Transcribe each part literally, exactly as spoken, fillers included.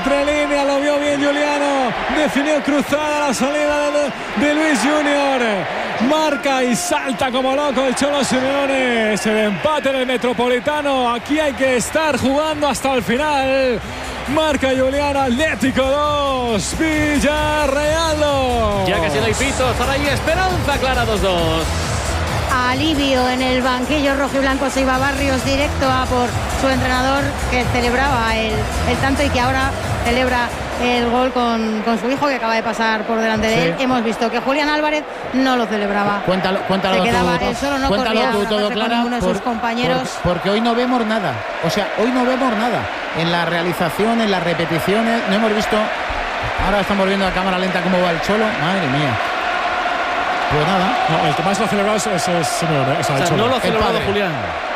entre líneas, lo vio bien Giuliano, definió cruzada la salida de, de Luis Junior, marca y salta como loco el Cholo Simeone. Es el empate en el Metropolitano, aquí hay que estar jugando hasta el final. Marca Giuliano, Atlético dos, Villarreal dos. Ya casi no hay pito, estará ahí Esperanza Clara dos dos. Alivio en el banquillo rojo y blanco. Se iba Barrios directo a por su entrenador, que celebraba el, el tanto y que ahora celebra el gol con, con su hijo, que acaba de pasar por delante de sí. él. Hemos visto que Julián Álvarez no lo celebraba. Cuéntalo, cuéntalo Se quedaba tú, él solo, no cuéntalo corría tú, todo, Clara, ninguno de por, sus compañeros. Por, porque hoy no vemos nada. O sea, hoy no vemos nada. En la realización, en las repeticiones, no hemos visto. Ahora estamos viendo a cámara lenta cómo va el Cholo. Madre mía. Pues nada. No, el que más lo ha celebrado es, es, es Simeone. O sea, o sea, no lo ha celebrado Julián.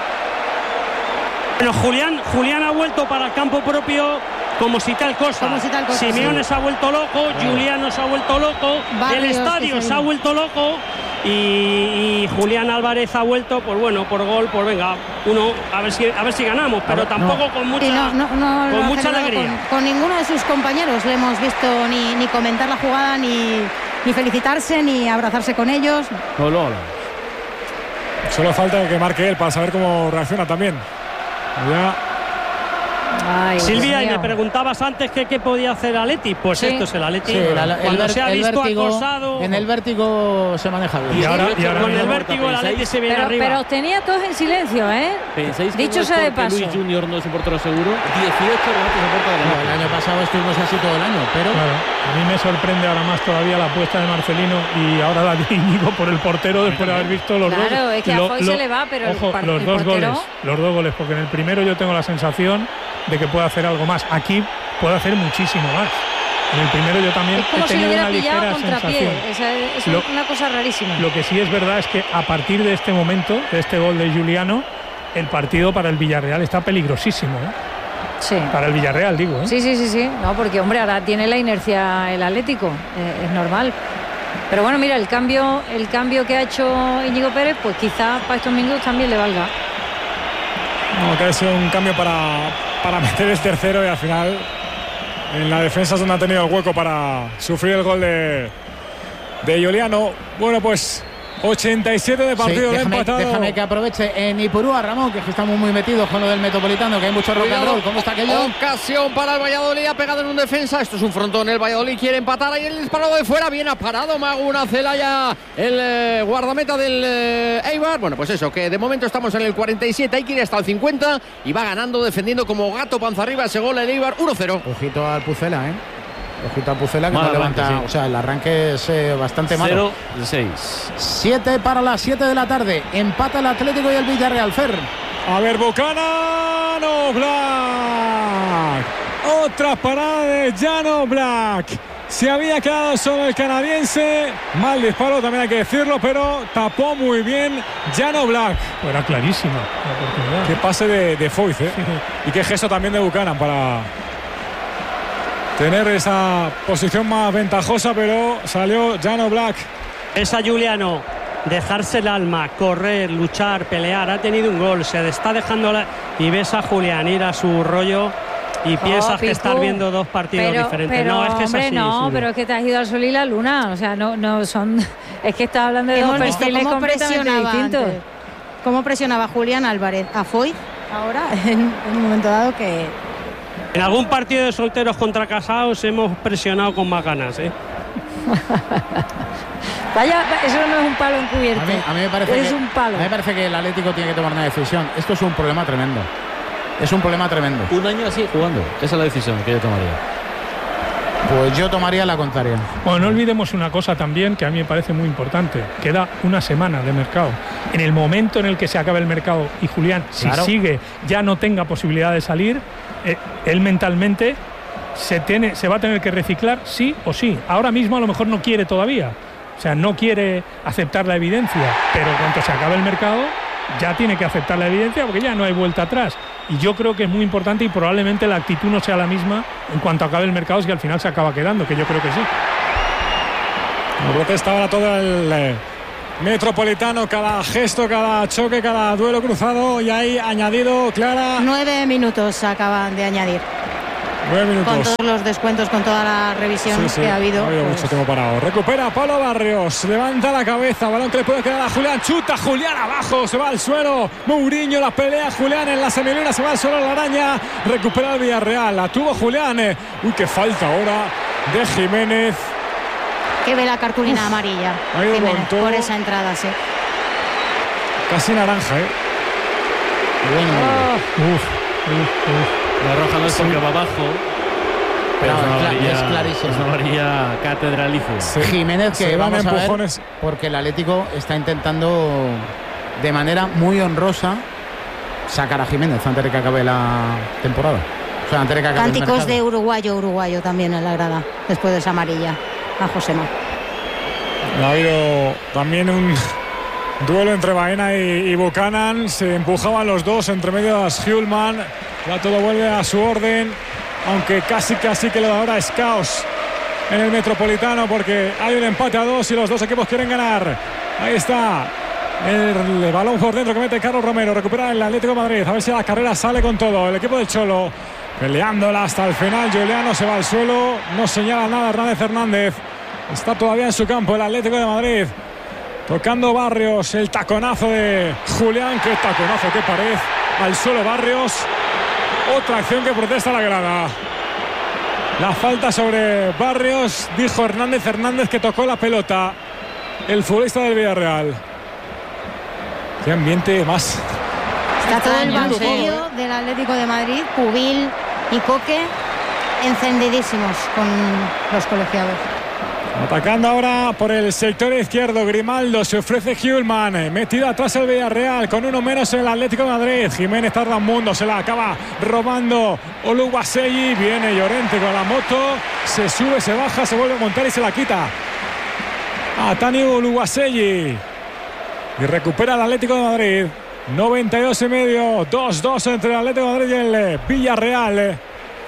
Pero Julián, Julián ha vuelto para el campo propio como si tal cosa. Como si tal cosa Simeone sí. se ha vuelto loco, Bueno. Juliano se ha vuelto loco, Barrios, el estadio se se ha vuelto loco y, y Julián Álvarez ha vuelto, pues bueno, por gol, pues venga, uno, a ver si, a ver si ganamos, pero ver, tampoco no. con mucha, Sí, no, no, no con lo ha mucha celebrado alegría. Con, con ninguno de sus compañeros le hemos visto ni, ni comentar la jugada, ni, ni felicitarse, ni abrazarse con ellos. Hola, hola. Solo falta que marque él para saber cómo reacciona también. Ya. Ay, Silvia, y me preguntabas antes que qué podía hacer Atleti. Pues sí. esto es el Atleti. Sí, la, la, Cuando el, se ha el visto vértigo, acosado. en el vértigo se maneja bien. Y ahora, y ahora con el mismo, vértigo el Atleti se viene Pero, arriba. pero tenía todos en silencio, ¿eh? ¿Pensáis que Dicho no es sea de porque paso. Luis Junior no es un portero seguro? dieciocho remates a puerta de la No, meta. el año pasado estuvimos así todo el año, pero Claro, a mí me sorprende ahora más todavía la apuesta de Marcelino y ahora la de Íñigo por el portero después de haber visto los Claro, dos. es que a lo- Foy lo- se le va, pero el ojo, par- los el dos portero- goles, los dos goles, porque en el primero yo tengo la sensación de que puede hacer algo más. Aquí puede hacer muchísimo más. En el primero yo también Es he como si le tenido hubiera una pillado ligera contrapié. sensación. O sea, es Lo- una cosa rarísima. Lo que sí es verdad es que a partir de este momento, de este gol de Giuliano, el partido para el Villarreal está peligrosísimo, ¿eh? Sí. Para el Villarreal, digo, ¿eh? Sí, sí, sí, sí. No, porque hombre, ahora tiene la inercia el Atlético, eh, es normal. Pero bueno, mira, el cambio, el cambio que ha hecho Íñigo Pérez, pues quizá para estos minutos también le valga. No, que ha sido un cambio para, para meter el tercero y al final en la defensa es donde ha tenido el hueco para sufrir el gol de, de Giuliano. Bueno, pues ochenta y siete de partido, sí, déjame, empatado. déjame que aproveche en Ipurúa, Ramón, que estamos muy metidos con lo del Metropolitano, que hay mucho rock and roll. ¿Cómo está aquello? Ocasión para el Valladolid, ha pegado en un defensa. Esto es un frontón, el Valladolid quiere empatar. Ahí el disparo de fuera, bien ha parado Maguna Celaya, el eh, guardameta del eh, Eibar. Bueno, pues eso, que de momento estamos en el cuarenta y siete, hay que ir hasta el cincuenta y va ganando, defendiendo como gato panza arriba ese gol el Eibar, uno cero. Ojito al Pucela, ¿eh? Ojito al Pucela, que Mal no levanta. arranque, sí. O sea, el arranque es eh, bastante malo. cero de seis. siete para las siete de la tarde. Empata el Atlético y el Villarreal. Fer. A ver, Buchanan, Black. Otra parada de Jan Black. Se había quedado solo el canadiense. Mal disparo, también hay que decirlo, pero tapó muy bien Jan Black. Pues era clarísima la oportunidad. Qué pase de, de Foyth, ¿eh? Y qué gesto también de Buchanan para tener esa posición más ventajosa, pero salió Jan Black. Esa Giuliano, dejarse el alma, correr, luchar, pelear. Ha tenido un gol, se está dejando la... y ves a Julián ir a su rollo y piensas Oh, que Pitu. estás viendo dos partidos pero, diferentes. pero, no, es que es hombre, así. no, Silvia. pero es que te has ido al sol y la luna. O sea, no, no son. Es que estás hablando de Hemos dos visto perfiles cómo completamente presionaba distintos. antes. Cómo presionaba Julián Álvarez a Foyth ahora, en, en un momento dado que... En algún partido de solteros contra casados hemos presionado con más ganas, ¿eh? Vaya, eso no es un palo encubierto. A mí, a mí me parece es que, un palo. a mí me parece que el Atlético tiene que tomar una decisión. Esto es un problema tremendo. Es un problema tremendo. Un año así jugando. Esa es la decisión que yo tomaría. Pues yo tomaría la contraria. Bueno, no olvidemos una cosa también que a mí me parece muy importante. Queda una semana de mercado. En el momento en el que se acabe el mercado y Julián, si Claro. sigue, ya no tenga posibilidad de salir, eh, él mentalmente se, tiene, se va a tener que reciclar sí o sí. Ahora mismo a lo mejor no quiere todavía. O sea, no quiere aceptar la evidencia, pero cuando se acabe el mercado ya tiene que aceptar la evidencia porque ya no hay vuelta atrás. Y yo creo que es muy importante y probablemente la actitud no sea la misma en cuanto acabe el mercado, si al final se acaba quedando, que yo creo que sí. Protesta ahora todo el eh, Metropolitano, cada gesto, cada choque, cada duelo cruzado, y ahí añadido, Clara. Nueve minutos acaban de añadir. Nueve minutos. Con todos los descuentos, con toda la revisión sí, sí, que ha habido. Ha habido pues... mucho tiempo parado. Recupera Pablo Barrios. Levanta la cabeza. Balón que le puede quedar a Julián. Chuta Julián abajo. Se va al suelo. Mourinho la pelea. Julián en la semiluna. Se va al suelo la araña. Recupera el Villarreal. La tuvo Julián. Uy, qué falta ahora de Jiménez. Que ve la cartulina Uf, amarilla. Jiménez, por esa entrada, sí. Casi naranja, ¿eh? Bueno, oh. uf, uf, uf. La roja no es porque va abajo, pero no, es, una amarilla, es clarísimo. Es una amarilla catedralicia. Sí. Jiménez, que vamos a ver, porque el Atlético está intentando de manera muy honrosa sacar a Jiménez antes de que acabe la temporada. O sea, antes de que acabe Cánticos el mercado. de uruguayo, uruguayo también en la grada, después de esa amarilla a Josema. Ha habido también un duelo entre Baena y, y Buchanan. Se empujaban los dos entre medio de Hjulman. Ya todo vuelve a su orden, aunque casi casi que lo de ahora es caos en el Metropolitano, porque hay un empate a dos y los dos equipos quieren ganar. Ahí está el, el balón por dentro que mete Carlos Romero. Recupera el Atlético de Madrid. A ver si la carrera sale con todo. El equipo del Cholo peleándola hasta el final. Juliano se va al suelo. No señala nada Hernández Hernández. Está todavía en su campo el Atlético de Madrid. Tocando Barrios. El taconazo de Julián. Qué taconazo, qué pared. Al suelo Barrios. Otra acción que protesta la grada. La falta sobre Barrios. Dijo Hernández Hernández que tocó la pelota. El futbolista del Villarreal. Qué ambiente más. Está todo el banquillo del Atlético de Madrid, Pubil y Coque, encendidísimos con los colegiados. Atacando ahora por el sector izquierdo, Grimaldo, se ofrece Hjulman, metido atrás el Villarreal, con uno menos el Atlético de Madrid. Jiménez tarda un mundo, se la acaba robando Oluwaseyi. Viene Llorente con la moto, se sube, se baja, se vuelve a montar y se la quita a Tani Oluwaseyi. Y recupera el Atlético de Madrid. noventa y dos y medio, dos dos entre el Atlético de Madrid y el Villarreal.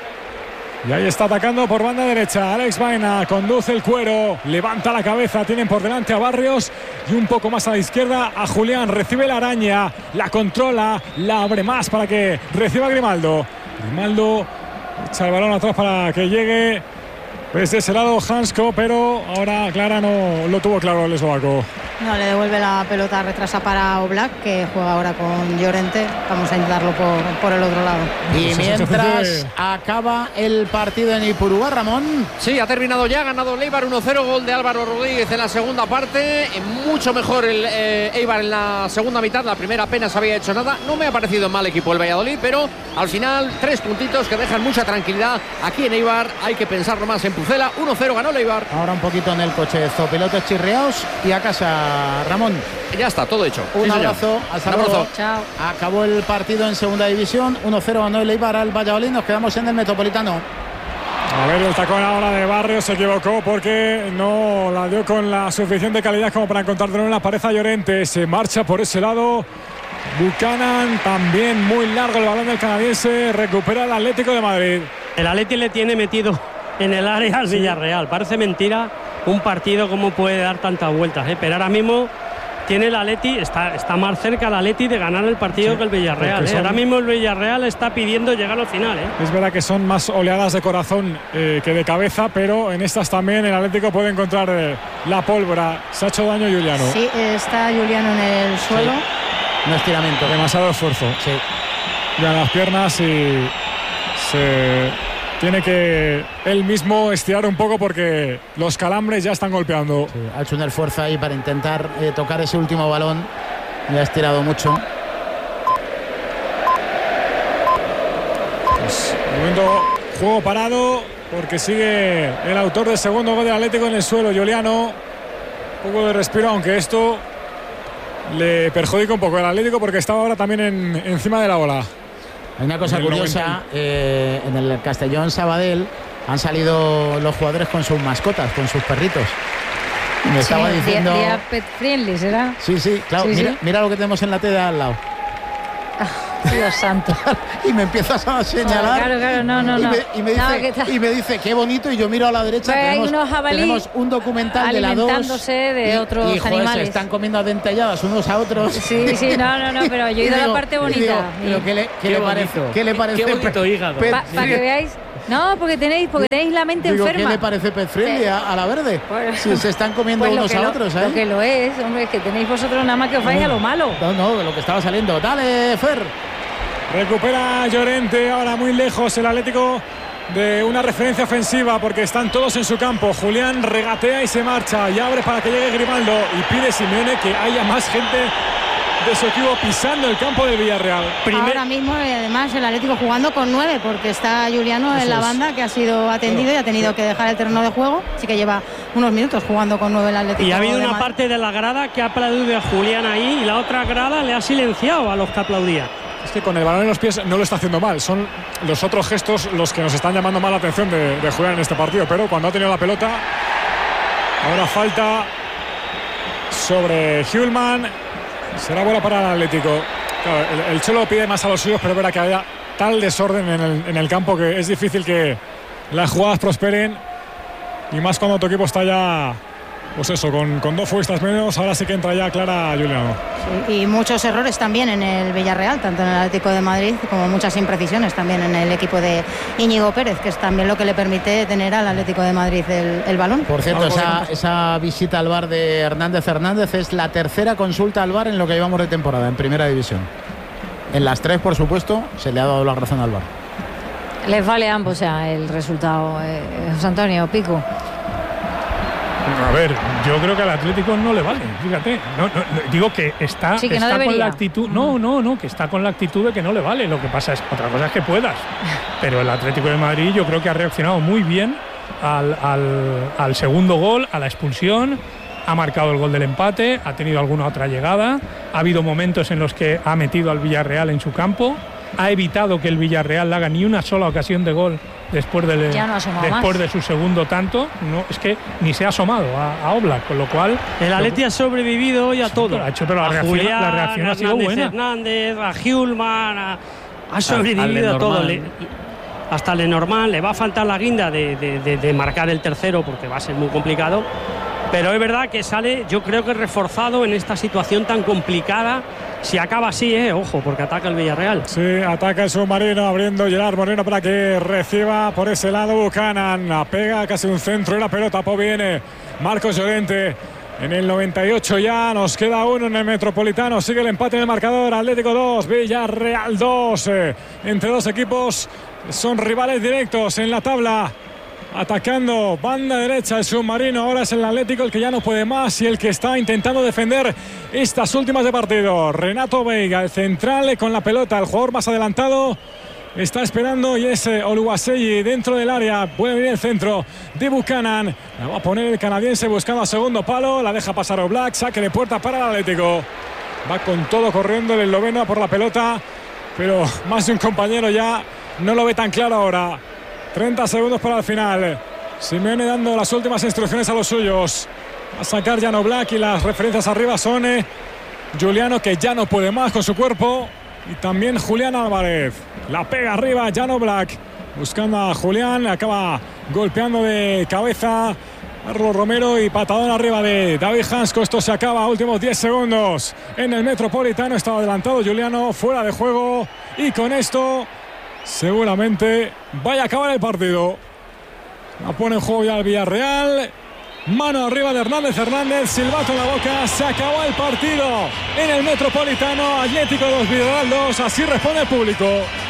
Y ahí está atacando por banda derecha Alex Baena, conduce el cuero, levanta la cabeza, tienen por delante a Barrios y un poco más a la izquierda a Julián. Recibe la araña, la controla, la abre más para que reciba Grimaldo. Grimaldo echa el balón atrás para que llegue desde ese lado Hansko, pero ahora Clara no lo tuvo claro el eslovaco. No, le devuelve la pelota, retrasa para Oblak, que juega ahora con Llorente. Vamos a intentarlo por, por el otro lado. Y mientras acaba el partido en Ipurúa, Ramón. Sí, ha terminado ya, ha ganado el Eibar uno cero, gol de Álvaro Rodríguez en la segunda parte. Mucho mejor el eh, Eibar en la segunda mitad, la primera apenas había hecho nada. No me ha parecido mal equipo el Valladolid, pero al final tres puntitos que dejan mucha tranquilidad aquí en Eibar. Hay que pensarlo más en Pucela. uno cero ganó el Eibar. Ahora un poquito en el coche, zopilotes chirriaos y a casa, Ramón. Ya está, todo hecho. Un sí, abrazo, hasta luego. abrazo. Chao. Acabó el partido en segunda división, uno cero ganó el Eibar al Valladolid. Nos quedamos en el Metropolitano. A ver, el tacón ahora de Barrios se equivocó porque no la dio con la suficiente calidad como para encontrarlo en la pared a Llorente. Se marcha por ese lado Buchanan, también muy largo el balón del canadiense. Recupera el Atlético de Madrid. El Atleti le tiene metido en el área al Villarreal. Parece mentira un partido como puede dar tantas vueltas, ¿eh? Pero ahora mismo tiene el Atleti, está, está más cerca el Atleti de ganar el partido sí, que el Villarreal, ¿eh? Son... Ahora mismo el Villarreal está pidiendo llegar al final, ¿eh? Es verdad que son más oleadas de corazón eh, que de cabeza, pero en estas también el Atlético puede encontrar eh, la pólvora. Se ha hecho daño Juliano. Sí, está Juliano en el suelo. Sí. Un estiramiento. Demasiado esfuerzo. Sí. Ya en las piernas y se tiene que él mismo estirar un poco porque los calambres ya están golpeando. Sí, ha hecho un esfuerzo ahí para intentar eh, tocar ese último balón y ha estirado mucho. Pues, de momento, juego parado porque sigue el autor del segundo gol del Atlético en el suelo, Juliano. Un poco de respiro, aunque esto le perjudica un poco al Atlético porque estaba ahora también en, encima de la ola. Hay una cosa curiosa, eh, en el Castellón Sabadell han salido los jugadores con sus mascotas, con sus perritos. Me sí, estaba diciendo... Día, día pet friendly, ¿será? Sí, sí, claro, sí, mira, sí. mira lo que tenemos en la T de al lado. Ah, Dios santo. Y me empiezas a señalar. Claro, claro, no, no, y no. Me, y, me dice, no y me dice, qué bonito, y yo miro a la derecha. Pues tenemos, hay unos jabalí tenemos un documental de la dos. Alimentándose de y, otros y, joder, animales. Se están comiendo adentelladas unos a otros. Sí, sí, no, no, no, pero yo he ido a la parte bonita. Digo, pero ¿qué le, qué qué le parece? ¿Qué le parece? Qué bonito hígado. Para pa que veáis, No, porque tenéis, porque tenéis la mente Digo, enferma. ¿qué le parece Pet Friendly a, a la verde? Pues, si se están comiendo pues unos a lo, otros, ¿eh? Lo que lo es, hombre, es que tenéis vosotros nada más que os vais a lo malo. No, no, lo que estaba saliendo. Dale, Fer. Recupera Llorente, ahora muy lejos el Atlético de una referencia ofensiva porque están todos en su campo. Julián regatea y se marcha y abre para que llegue Grimaldo y pide Simeone que haya más gente de su equipo pisando el campo del Villarreal. Primer... Ahora mismo, y además, el Atlético jugando con nueve, porque está Juliano Eso en la es. banda, que ha sido atendido Pero, y ha tenido sí. que dejar el terreno de juego. Así que lleva unos minutos jugando con nueve el Atlético. Y ha habido una Madrid. parte de la grada que ha aplaudido a Julián ahí y la otra grada le ha silenciado a los que aplaudían. Es que con el balón en los pies no lo está haciendo mal. Son los otros gestos los que nos están llamando más la atención de, de Julián en este partido. Pero cuando ha tenido la pelota, ahora falta sobre Hjulman. Será bola para el Atlético. Claro, el, el Cholo pide más a los suyos, pero verá que haya tal desorden en el, en el campo que es difícil que las jugadas prosperen. Y más cuando tu equipo está ya, pues eso, con, con dos futbolistas menos. Ahora sí que entra ya Clara Juliano. Sí, y muchos errores también en el Villarreal, tanto en el Atlético de Madrid como muchas imprecisiones también en el equipo de Íñigo Pérez, que es también lo que le permite tener al Atlético de Madrid el, el balón. Por cierto, esa, esa visita al V A R de Hernández Hernández es la tercera consulta al V A R en lo que llevamos de temporada en Primera División. En las tres, por supuesto, se le ha dado la razón al V A R. Les vale a ambos, o sea, el resultado, eh, José Antonio, Pico. A ver, yo creo que al Atlético no le vale, fíjate. No, no, no, digo que está, sí, que está no con la actitud. No, no, no, que está con la actitud de que no le vale. Lo que pasa es, otra cosa es que puedas. Pero el Atlético de Madrid yo creo que ha reaccionado muy bien al, al, al segundo gol, a la expulsión. Ha marcado el gol del empate, ha tenido alguna otra llegada. Ha habido momentos en los que ha metido al Villarreal en su campo. Ha evitado que el Villarreal haga ni una sola ocasión de gol después, de, no después de su segundo tanto. No, es que ni se ha asomado a, a Oblak, con lo cual el Atleti ha sobrevivido hoy a sí, todo. Pero ha hecho, pero la, a reacción, Julián, la reacción ha sido buena. Hernández, a Hjulman, a, ha sobrevivido a todo. Le, hasta Lenormand le va a faltar la guinda de, de, de, de marcar el tercero porque va a ser muy complicado. Pero es verdad que sale, yo creo que reforzado en esta situación tan complicada. Si acaba así, eh, ojo, porque ataca el Villarreal. Sí, ataca el submarino, abriendo Gerard Moreno para que reciba por ese lado Buchanan. La pega casi un centro y la pelota po viene Marcos Llorente. En el noventa y ocho ya nos queda uno en el Metropolitano. Sigue el empate en el marcador. Atlético dos, Villarreal dos. Eh, entre dos equipos son rivales directos en la tabla. Atacando banda derecha el submarino. Ahora es el Atlético el que ya no puede más y el que está intentando defender estas últimas de partido. Renato Veiga, el central con la pelota, el jugador más adelantado. Está esperando y es Oluwaseyi dentro del área. Puede venir el centro de Buchanan. La va a poner el canadiense buscando a segundo palo. La deja pasar Oblak. Saque de puerta para el Atlético. Va con todo corriendo el esloveno por la pelota. Pero más de un compañero ya no lo ve tan claro ahora. treinta segundos para el final. Simeone dando las últimas instrucciones a los suyos. A sacar Jan Oblak y las referencias arriba son eh, Juliano, que ya no puede más con su cuerpo. Y también Julián Álvarez. La pega arriba Jan Oblak. Buscando a Julián. Acaba golpeando de cabeza Carlos Romero y patadón arriba de David Hansko. Esto se acaba. Últimos diez segundos en el Metropolitano. Estaba adelantado Juliano. Fuera de juego. Y con esto seguramente vaya a acabar el partido. La pone en juego ya el Villarreal. Mano arriba de Hernández Hernández. Silbato en la boca. Se acabó el partido en el Metropolitano. Atlético dos, Villarreal dos. Así responde el público.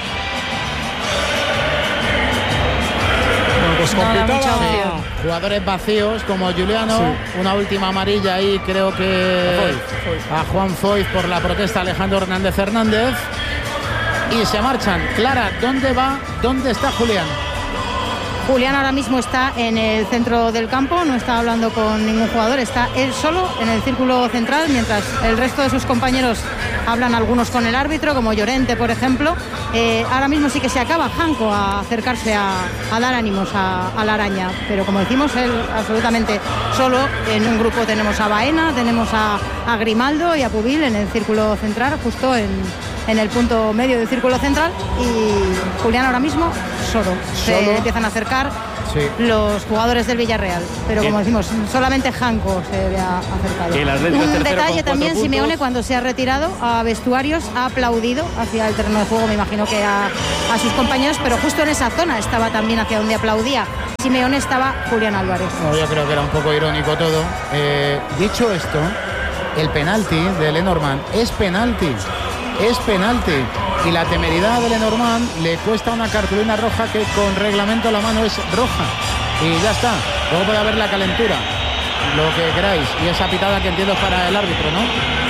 Bueno, pues complicada. Sí. Jugadores vacíos como Juliano. Sí. Una última amarilla ahí, creo que a Juan Foyth por la protesta Alejandro Hernández Hernández. Y se marchan. Clara, ¿dónde va? ¿Dónde está Julián? Julián ahora mismo está en el centro del campo, no está hablando con ningún jugador, está él solo en el círculo central, mientras el resto de sus compañeros hablan algunos con el árbitro, como Llorente, por ejemplo. Eh, ahora mismo sí que se acaba Hanko a acercarse a, a dar ánimos a, a la araña, pero como decimos, él absolutamente solo. En un grupo tenemos a Baena, tenemos a, a Grimaldo y a Pubil en el círculo central, justo en en el punto medio del círculo central y Julián ahora mismo solo. Se Solo. empiezan a acercar Sí. los jugadores del Villarreal, pero como decimos, solamente Janko se había acercado. El Atlético es Un tercero detalle con también, cuatro Simeone puntos. cuando se ha retirado a vestuarios ha aplaudido hacia el terreno de juego, me imagino que a, a sus compañeros, pero justo en esa zona estaba también hacia donde aplaudía Simeone estaba Julián Álvarez. No, yo creo que era un poco irónico todo. Eh, dicho esto, el penalti de Lenormand es penalti, es penalti. Y la temeridad de Lenormand le cuesta una cartulina roja que con reglamento a la mano es roja. Y ya está. Luego puede haber la calentura, lo que queráis. Y esa pitada que entiendo es para el árbitro, ¿no?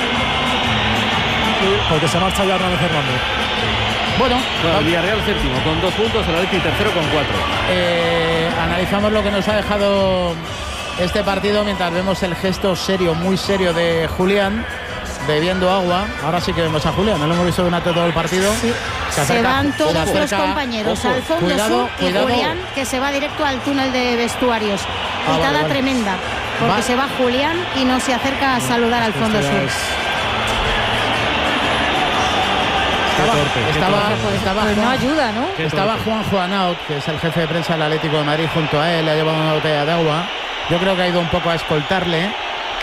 Porque se marcha ya Hernández Hernández. Bueno, Bueno, el Villarreal séptimo con dos puntos, el Atleti tercero con cuatro. eh, analizamos lo que nos ha dejado este partido mientras vemos el gesto serio, muy serio de Julián, bebiendo agua. Ahora sí que vemos a Julián, no lo hemos visto durante todo el partido. Sí. Se, acerca- van todos se los acerca- compañeros ojo, al fondo cuidado, sur y cuidado. Julián que se va directo al túnel de vestuarios. Ah, Pitada vale, vale. tremenda, porque Va. se va Julián y no se acerca a saludar al fondo Esto ya sur. es- Estaba, torpe, qué estaba, torpe. estaba Pues no Juan- ayuda, ¿no? Qué Estaba torpe. Juan Juanaut, que es el jefe de prensa del Atlético de Madrid, junto a él, le ha llevado una botella de agua. Yo creo que ha ido un poco a escoltarle.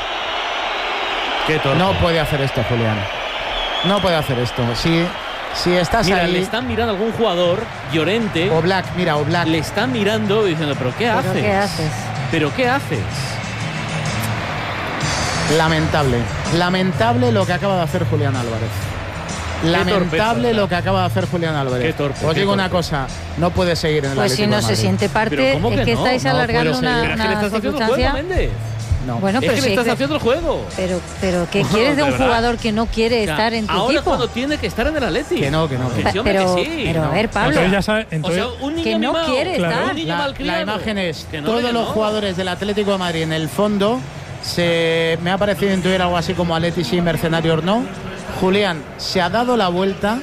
Qué torpe. No puede hacer esto, Julián. No puede hacer esto. Si, si estás Mira, ahí... le están mirando algún jugador, Llorente, O Black, mira, o Black. le están mirando y diciendo, ¿pero qué ¿Pero haces? qué haces? ¿Pero qué haces? Lamentable. Lamentable lo que acaba de hacer Julián Álvarez. Lamentable torpeza, lo que acaba de hacer Julián Álvarez. Qué torpe, Os qué digo una torpe. cosa, no puede seguir en el Pues si Atlético no de se Madrid. siente ¿Pero parte, cómo es que que no? estáis No alargando puede una, seguir. Pero es que le una estás haciendo el juego, circunstancia. Méndez. No. Bueno, Es pero que si le es estás que- haciendo el juego. pero, pero ¿qué No, quieres de de un verdad. jugador que no quiere O sea, estar en tu ahora es equipo? cuando tiene que estar en el Atleti. Que no, que no, que Que sí, hombre, pero, que sí. pero a no. ver, Pablo, Entonces ya sabe, O entonces, sea, un niño que no mimado, quiere Claro. estar. un niño La, malcriado. la imagen es Que no, todos que los no. jugadores del Atlético de Madrid en el fondo. Se, me ha parecido intuir algo así como Atleti sí, Mercenarios no. Julián se ha dado la vuelta,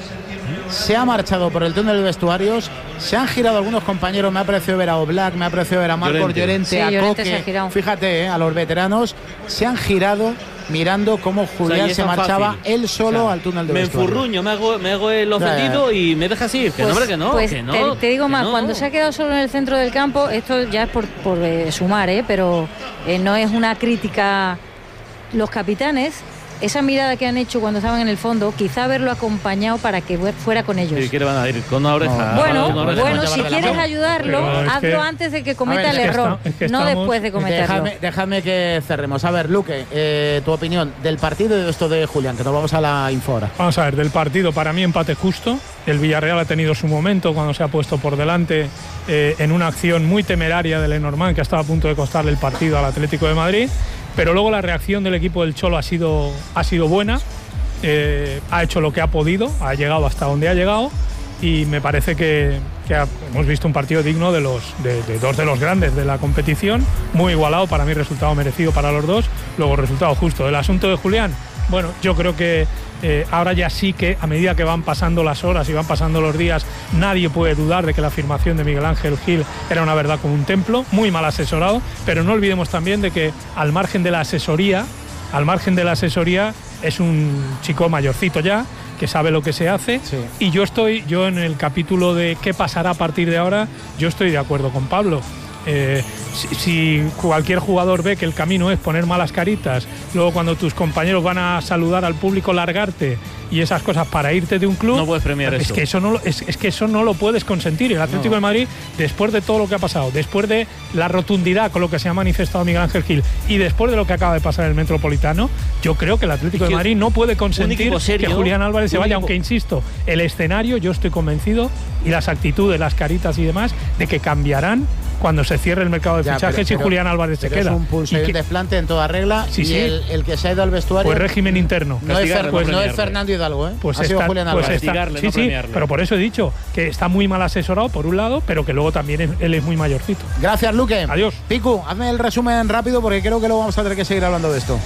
se ha marchado por el túnel de vestuarios, se han girado algunos compañeros, me ha parecido ver a Oblak, me ha parecido ver a Marcos Llorente. Llorente, Sí, a Llorente Coque, se ha girado. fíjate, eh, a los veteranos, se han girado mirando cómo Julián y es se tan marchaba fácil. él solo O sea, al túnel de Me vestuarios. enfurruño, me hago, me hago el ofendido y me dejas ir. Que no, hombre, que no. pues que no, te, te digo que más, no. cuando se ha quedado solo en el centro del campo, esto ya es por, por eh, sumar, ¿eh? Pero eh, no es una crítica. Los capitanes, esa mirada que han hecho cuando estaban en el fondo, quizá haberlo acompañado para que fuera con ellos. ¿Y qué le van a ir? Con una oreja. No. Bueno, Con una oreja. bueno, llevar si de la quieres mano. ayudarlo, Pero es hazlo que- antes de que cometa A ver, el es que error, está- es que no estamos- después de cometerlo. Dejadme, dejadme que cerremos. A ver, Luque, eh, tu opinión del partido y de esto de Julián, que nos vamos a la info ahora. Vamos a ver, del partido, para mí empate justo. El Villarreal ha tenido su momento cuando se ha puesto por delante eh, en una acción muy temeraria de Lenormand, que ha estado a punto de costarle el partido al Atlético de Madrid. Pero luego la reacción del equipo del Cholo ha sido, ha sido buena. Eh, ha hecho lo que ha podido, ha llegado hasta donde ha llegado. Y me parece que, que ha- hemos visto un partido digno de, los, de, de dos de los grandes de la competición. Muy igualado, para mí resultado merecido para los dos. Luego resultado justo. El asunto de Julián, bueno, yo creo que eh, ahora ya sí que a medida que van pasando las horas y van pasando los días, nadie puede dudar de que la afirmación de Miguel Ángel Gil era una verdad como un templo, muy mal asesorado, pero no olvidemos también de que al margen de la asesoría, al margen de la asesoría es un chico mayorcito ya, que sabe lo que se hace, Sí. y yo estoy, yo en el capítulo de qué pasará a partir de ahora, yo estoy de acuerdo con Pablo. Eh, si, si cualquier jugador ve que el camino es poner malas caritas, luego cuando tus compañeros van a saludar al público, largarte y esas cosas para irte de un club, No puedes premiar es eso. que eso no lo, es, es que eso no lo puedes consentir. El Atlético No. de Madrid, después de todo lo que ha pasado, después de la rotundidad con lo que se ha manifestado Miguel Ángel Gil y después de lo que acaba de pasar en el Metropolitano, yo creo que el Atlético Es que de Madrid no puede consentir equipo serio, que Julián Álvarez se un vaya, equipo- aunque insisto, el escenario, yo estoy convencido, y las actitudes, las caritas y demás, de que cambiarán cuando se cierre el mercado de Ya, fichajes pero- y pero- Julián Álvarez se pero queda. Es un pulso Y y un que- desplante en toda regla. Sí, y sí. El, el que se ha ido al vestuario. pues régimen interno. no, es, Fer- Castigarle, pues no no es premiarle. Fernando Hidalgo, ¿eh? Pues ha sido está, Julián pues Álvarez. está- Castigarle, sí, no sí, premiarle. pero por eso he dicho que está muy mal asesorado por un lado, pero que luego también es- él es muy mayorcito. Gracias, Luque. Adiós. Picu, hazme el resumen rápido porque creo que luego vamos a tener que seguir hablando de esto.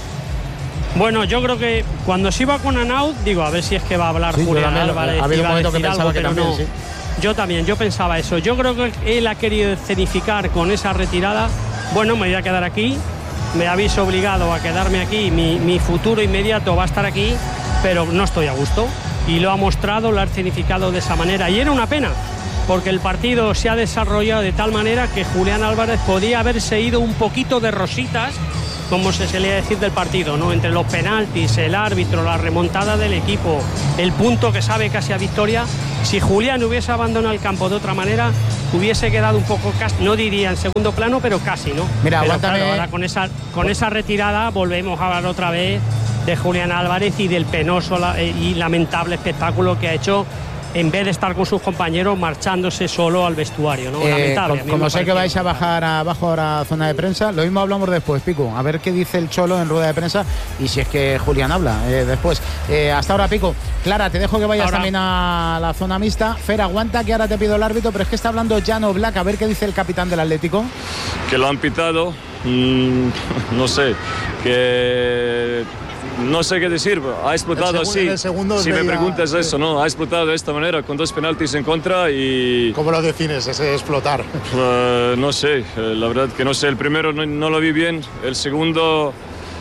Bueno, yo creo que cuando se iba con Anaut, digo, a ver si es que va a hablar Sí, yo Julián también, Álvarez. ha habido iba un a momento que decir pensaba algo, que pero también, no. sí. Yo también, yo pensaba eso. Yo creo que él ha querido escenificar con esa retirada. Bueno, me voy a quedar aquí, me habéis obligado a quedarme aquí, mi, mi futuro inmediato va a estar aquí, pero no estoy a gusto. y lo ha mostrado, lo ha escenificado de esa manera. Y era una pena, porque el partido se ha desarrollado de tal manera que Julián Álvarez podía haberse ido un poquito de rositas, como se solía decir del partido, ¿no? Entre los penaltis, el árbitro, la remontada del equipo, el punto que sabe casi a victoria. Si Julián hubiese abandonado el campo de otra manera, hubiese quedado un poco, casi, no diría en segundo plano, pero casi, ¿no? Mira, pero aguántame. Claro, ahora con esa, con esa retirada volvemos a hablar otra vez de Julián Álvarez y del penoso y lamentable espectáculo que ha hecho, en vez de estar con sus compañeros, marchándose solo al vestuario, ¿no? Eh, Lamentable. Como, como sé que vais a bajar abajo ahora a zona de prensa, lo mismo hablamos después, Pico. A ver qué dice el Cholo en rueda de prensa y si es que Julián habla eh, después. Eh, hasta ahora, Pico. Clara, te dejo que vayas ahora también a la zona mixta. Fer, aguanta que ahora te pido el árbitro, pero es que está hablando Jan Oblak. A ver qué dice el capitán del Atlético. Que lo han pitado, mmm, no sé, que... No sé qué decir, ha explotado así. Si me preguntas eso, ¿no? Ha explotado de esta manera, con dos penaltis en contra y... ¿Cómo lo defines, ese explotar? Uh, no sé, la verdad que no sé. El primero no, no lo vi bien. El segundo,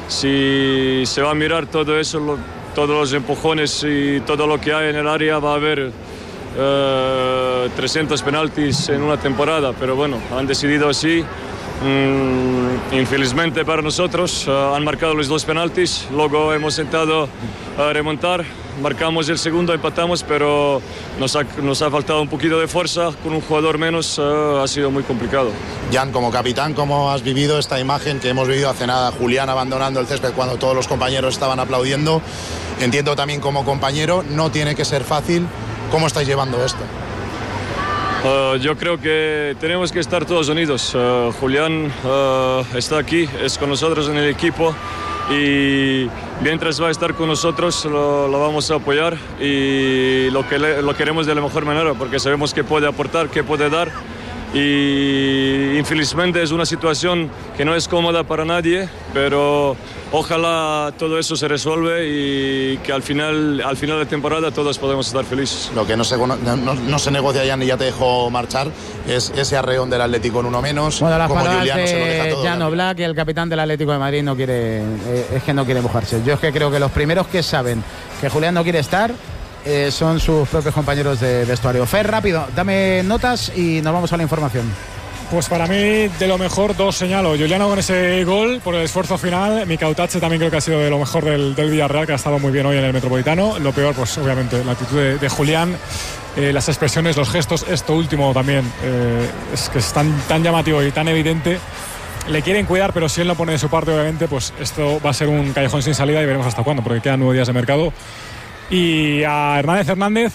si se va a mirar todo eso, lo, todos los empujones y todo lo que hay en el área, va a haber uh, trescientos penaltis en una temporada. Pero bueno, han decidido así. Mm, infelizmente para nosotros uh, han marcado los dos penaltis, luego hemos intentado uh, remontar, marcamos el segundo, empatamos, pero nos ha, nos ha faltado un poquito de fuerza, con un jugador menos uh, ha sido muy complicado. Jan, como capitán, ¿cómo has vivido esta imagen que hemos vivido hace nada, Julián abandonando el césped cuando todos los compañeros estaban aplaudiendo? Entiendo también como compañero, no tiene que ser fácil. ¿Cómo estáis llevando esto? Uh, yo creo que tenemos que estar todos unidos. Uh, Julián uh, está aquí, es con nosotros en el equipo y mientras va a estar con nosotros lo, lo vamos a apoyar y lo, que le, lo queremos de la mejor manera porque sabemos que puede aportar, que puede dar y infelizmente es una situación que no es cómoda para nadie, pero ojalá todo eso se resuelve y que al final, al final de temporada todos podemos estar felices. Lo que no se, no, no se negocia ya ni ya te dejo marchar es ese arreón del Atlético en uno menos. Bueno, las como palabras Julián no se lo deja de todo. Jan Oblak, y el capitán del Atlético de Madrid no quiere, eh, es que no quiere mojarse. Yo es que creo que los primeros que saben que Julián no quiere estar Eh, son sus propios compañeros de vestuario. Fer, rápido, dame notas y nos vamos a la información. Pues para mí, de lo mejor, dos señalo. Juliano con ese gol por el esfuerzo final. Mikautache también creo que ha sido de lo mejor del, del Villarreal, que ha estado muy bien hoy en el Metropolitano. Lo peor, pues obviamente, la actitud de, de Julián, eh, las expresiones, los gestos. Esto último también eh, es que es tan, tan llamativo y tan evidente. Le quieren cuidar, pero si él no pone de su parte, obviamente, pues esto va a ser un callejón sin salida y veremos hasta cuándo, porque quedan nueve días de mercado. Y a Hernández Hernández,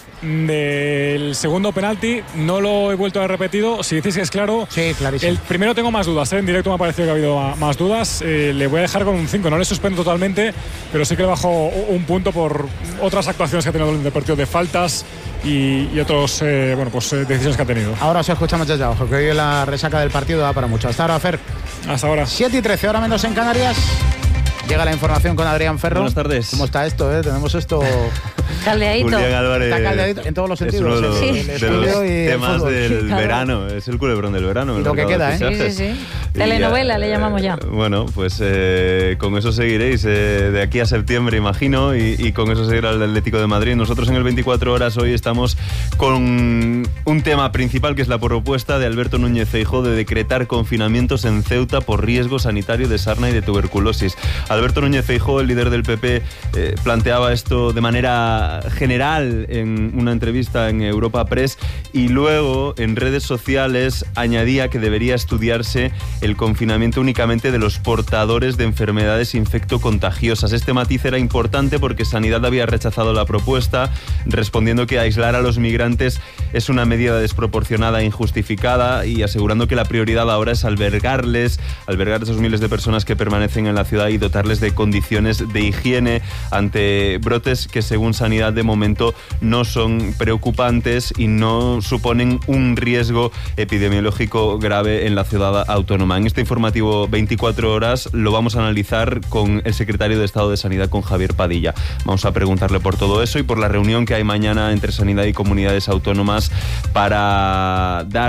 del segundo penalti, no lo he vuelto a ver repetido. Si decís que es claro, sí, clarísimo. El primero tengo más dudas, ¿eh? En directo me ha parecido que ha habido más dudas. Eh, le voy a dejar con un cinco, no le suspendo totalmente, pero sí que le bajo un punto por otras actuaciones que ha tenido en el partido de faltas y, y otros eh, bueno, pues, eh, decisiones que ha tenido. Ahora os escuchamos desde abajo, que hoy la resaca del partido da para mucho. Hasta ahora, Fer. Hasta ahora. siete y trece, hora menos en Canarias. Llega la información con Adrián Ferro. Buenas tardes. ¿Cómo está esto? Eh? Tenemos esto... Caldeadito. Julián Álvarez. Está caldeadito en todos los sentidos. Es uno de los, Sí. de los y temas del Claro. verano. Es el culebrón del verano. Y lo que queda, ¿eh? Sí, sí, sí. Telenovela le llamamos ya. Bueno, pues eh, con eso seguiréis eh, de aquí a septiembre, imagino, y, y con eso seguirá el Atlético de Madrid. Nosotros en el veinticuatro horas hoy estamos con un tema principal, que es la propuesta de Alberto Núñez Feijóo de decretar confinamientos en Ceuta por riesgo sanitario de sarna y de tuberculosis. Alberto Núñez Feijóo, el líder del P P, eh, planteaba esto de manera general en una entrevista en Europa Press y luego en redes sociales añadía que debería estudiarse el confinamiento únicamente de los portadores de enfermedades infectocontagiosas. Este matiz era importante porque Sanidad había rechazado la propuesta, respondiendo que aislar a los migrantes es una medida desproporcionada e injustificada y asegurando que la prioridad ahora es albergarles, albergar a esos miles de personas que permanecen en la ciudad y dotarles de condiciones de higiene ante brotes que según Sanidad de momento no son preocupantes y no suponen un riesgo epidemiológico grave en la ciudad autónoma. En este informativo veinticuatro horas lo vamos a analizar con el secretario de Estado de Sanidad, con Javier Padilla. Vamos a preguntarle por todo eso y por la reunión que hay mañana entre Sanidad y comunidades autónomas para dar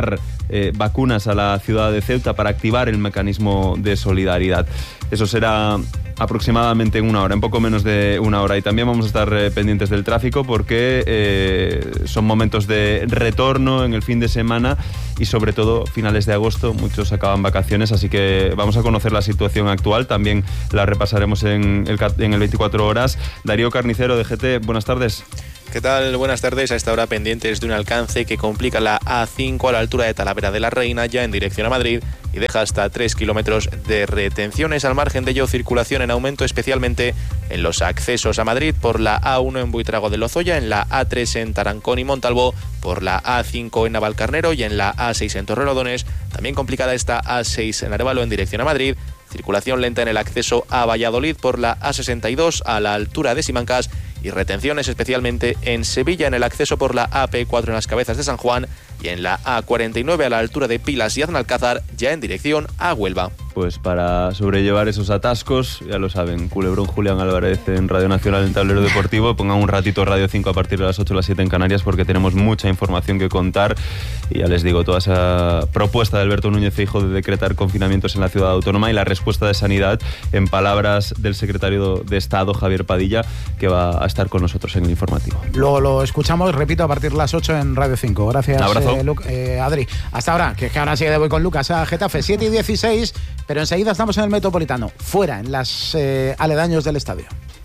eh, vacunas a la ciudad de Ceuta para activar el mecanismo de solidaridad. Eso será aproximadamente en una hora, en poco menos de una hora. Y también vamos a estar eh, pendientes del tráfico porque eh, son momentos de retorno en el fin de semana y sobre todo finales de agosto. Muchos acaban vacaciones, así que vamos a conocer la situación actual. También la repasaremos en el, en el veinticuatro horas. Darío Carnicero de G T, buenas tardes. ¿Qué tal? Buenas tardes. A esta hora pendientes de un alcance que complica la A cinco a la altura de Talavera de la Reina, ya en dirección a Madrid, y deja hasta tres kilómetros de retenciones. Al margen de ello, circulación en aumento, especialmente en los accesos a Madrid por la A uno en Buitrago de Lozoya, en la A tres en Tarancón y Montalbó, por la A cinco en Navalcarnero y en la A seis en Torrelodones. También complicada esta A seis en Arévalo en dirección a Madrid. Circulación lenta en el acceso a Valladolid por la A sesenta y dos a la altura de Simancas y retenciones especialmente en Sevilla en el acceso por la A P cuatro en las Cabezas de San Juan y en la A cuarenta y nueve a la altura de Pilas y Aznalcázar, ya en dirección a Huelva. Pues para sobrellevar esos atascos, ya lo saben, Culebrón Julián Álvarez en Radio Nacional en Tablero Deportivo. Pongan un ratito Radio cinco a partir de las ocho o las siete en Canarias porque tenemos mucha información que contar. Y ya les digo, toda esa propuesta de Alberto Núñez Feijóo de decretar confinamientos en la ciudad autónoma y la respuesta de Sanidad en palabras del secretario de Estado, Javier Padilla, que va a estar con nosotros en el informativo. Luego lo escuchamos, repito, a partir de las ocho en Radio cinco. Gracias, eh, Lu- eh, Adri. Hasta ahora, que es que ahora sí que voy con Lucas a Getafe, siete y dieciséis, pero enseguida estamos en el Metropolitano, fuera, en las eh, aledaños del estadio.